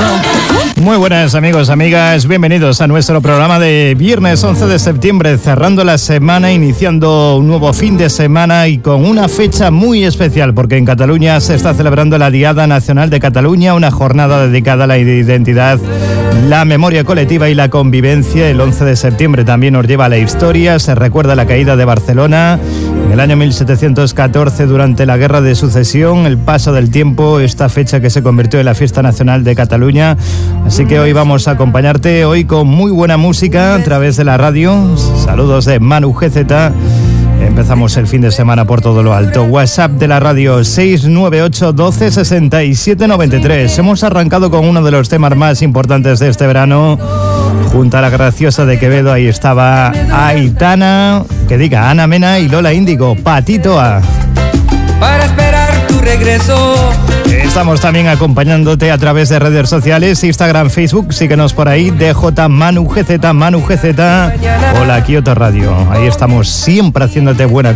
Muy buenas amigos, amigas, bienvenidos a nuestro programa de viernes 11 de septiembre, cerrando la semana, iniciando un nuevo fin de semana y con una fecha muy especial, porque en Cataluña se está celebrando la Diada Nacional de Cataluña, una jornada dedicada a la identidad, la memoria colectiva y la convivencia. El 11 de septiembre también nos lleva a la historia, se recuerda la caída de Barcelona en el año 1714 durante la Guerra de Sucesión, el paso del tiempo, esta fecha que se convirtió en la Fiesta Nacional de Cataluña. Así que hoy vamos a acompañarte hoy con muy buena música a través de la radio. Saludos de Manu GZ. Empezamos el fin de semana por todo lo alto. WhatsApp de la radio 698 12 67 93. Hemos arrancado con uno de los temas más importantes de este verano. Junto a la graciosa de Quevedo, ahí estaba Aitana, que diga Ana Mena y Lola Índigo, Patito A. Para esperar tu regreso. Estamos también acompañándote a través de redes sociales, Instagram, Facebook, síguenos por ahí, DJ Manu GZ, Manu GZ, o la Kioto Radio. Ahí estamos siempre haciéndote buena